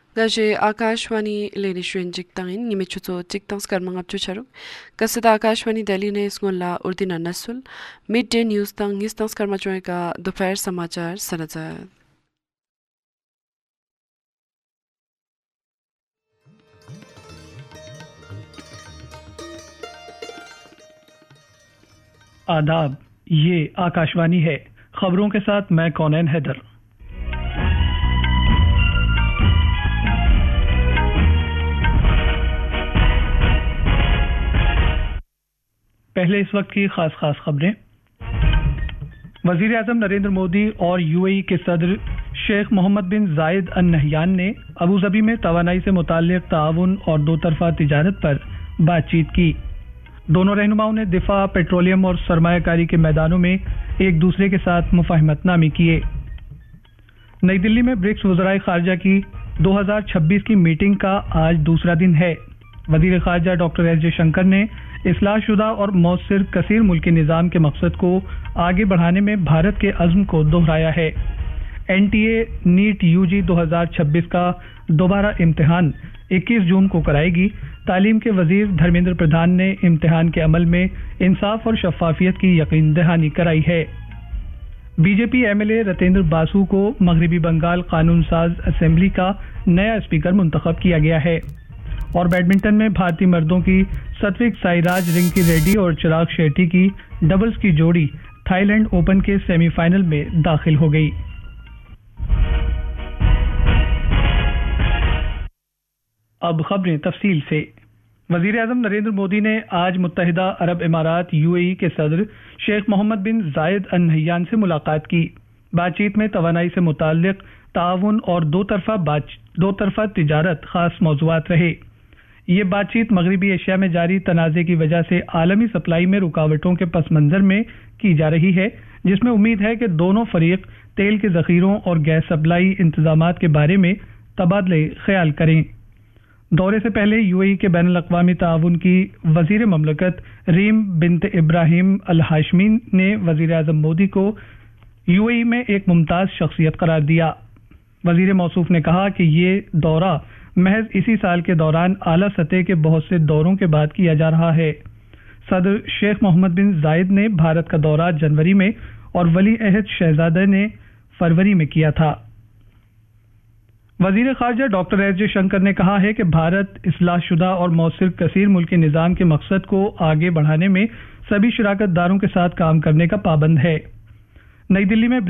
Gaje Akashwani Leni Shwin Jiktangin Nimichuto Jiktang Skarmangap Chucharu Kasida Akashwani Delhi ne Sngola Urdina Nasul Midday News Tang Nistang Skarmachoy ka Dophar Samachar Sanajat आदाब, ये आकाशवाणी है। खबरों के साथ मैं कौनैन हैदर। पहले इस वक्त की खास खबरें। वजीर आजम नरेंद्र मोदी और यूएई के सदर शेख मोहम्मद बिन जायद अल नहयान ने अबू धाबी में तवानाई से मुताल्लिक ताउन और दो तरफा तिजारत पर बातचीत की। दोनों रहनुमाओं ने दिफा, पेट्रोलियम और सरमायाकारी के मैदानों में एक दूसरे के साथ मुफाहमतनामे किए। नई दिल्ली में ब्रिक्स वज़राए खारजा की 2026 की मीटिंग का आज दूसरा दिन है। वजीर खारजा डॉक्टर एस जयशंकर ने इस्लाहशुदा और मौसर कसीर मुल्की निज़ाम के मकसद को आगे बढ़ाने में भारत के अज़्म को दोहराया है। एनटीए नीट यूजी 2026 का दोबारा इम्तिहान 21 जून को कराएगी। तालीम के वजीर धर्मेंद्र प्रधान ने इम्तिहान के अमल में इंसाफ और शफाफियत की यकीन दहानी कराई है। बीजेपी एमएलए रतेंद्र बासु को मगरबी बंगाल कानून साज असेंबली का नया स्पीकर मुंतखब किया गया है। और बैडमिंटन में भारतीय मर्दों की सत्विक साईराज रिंकी रेड्डी और चिराग शेट्टी की डबल्स की जोड़ी थाईलैंड ओपन के सेमीफाइनल में दाखिल हो गई। अब खबरें तफसील से। वजीर आजम नरेंद्र मोदी ने आज मुत्तहिदा अरब इमारात यूएई के सदर शेख मोहम्मद बिन जायद अल नहयान से मुलाकात की। बातचीत में तवानाई से मुताल्लिक ताउन और दो तरफा तिजारत खास मौज़ूआत रहे। ये बातचीत मगरबी एशिया में जारी तनाज़े की वजह से आलमी सप्लाई में रुकावटों के पस मंज़र में की जा रही है, जिसमें उम्मीद है कि दोनों फरीक तेल के ज़ख़ीरों और गैस सप्लाई इंतज़ामात के बारे में तबादले ख्याल करें। दौरे से पहले यूएई के बैनुल अक़वामी ताउन की वज़ीर ममलकत रीम बिन्त इब्राहिम अल हाशमी ने वज़ीर आज़म मोदी को यूएई में एक मुमताज़ शख्सियत करार दिया। वज़ीर मौसूफ ने कहा कि ये दौरा महज इसी साल के दौरान आला सतह के बहुत से दौरों के बाद किया जा रहा है। सदर शेख मोहम्मद बिन जायद ने भारत का दौरा जनवरी में और वली अहद शहजादा ने फरवरी में किया था। वजीर खारजा डॉक्टर एस जयशंकर ने कहा है कि भारत इस्लाहशुदा और मौसर कसीर मुल्की निज़ाम के मकसद को आगे बढ़ाने में सभी शराकत दारों के साथ काम करने का पाबंद है। नई दिल्ली में